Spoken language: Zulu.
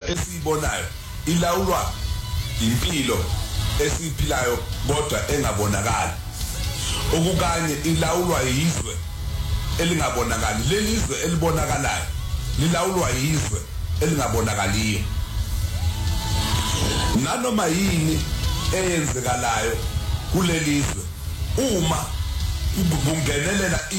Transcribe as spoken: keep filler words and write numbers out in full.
esiyibonayo ilawulwa impilo esiphilayo kodwa engabonakali. Okukanye ilawulwa yizwe elingabonakali. Lelizwe elibonakalayo lilawulwa yizwe elingabonakaliyo. Nanoma yini eyenzekalayo kulelizwe uma kungenelela